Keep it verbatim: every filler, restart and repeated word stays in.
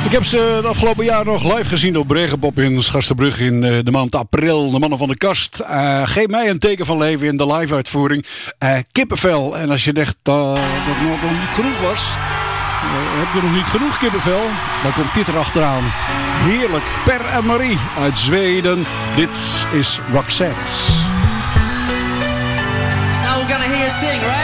Ik heb ze het afgelopen jaar nog live gezien op Bregenpop in Schasterbrug in uh, de maand april. De mannen van de kast. Uh, geef mij een teken van leven in de live uitvoering. Uh, kippenvel. En als je dacht uh, dat het nog niet genoeg was. Uh, heb je nog niet genoeg kippenvel? Dan komt dit erachteraan. Heerlijk. Per en Marie uit Zweden. Dit is Roxette. So now we're gonna hear you sing, right?